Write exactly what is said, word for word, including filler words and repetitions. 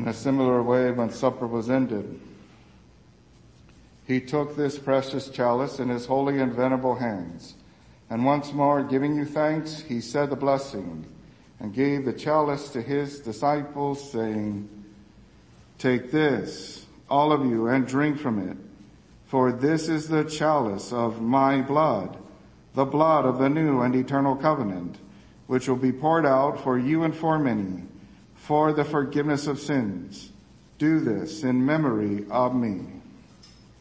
In a similar way, when supper was ended, he took this precious chalice in his holy and venerable hands, and once more giving you thanks, he said the blessing and gave the chalice to his disciples, saying, "Take this, all of you, and drink from it, for this is the chalice of my blood, the blood of the new and eternal covenant, which will be poured out for you and for many, for the forgiveness of sins. Do this in memory of me."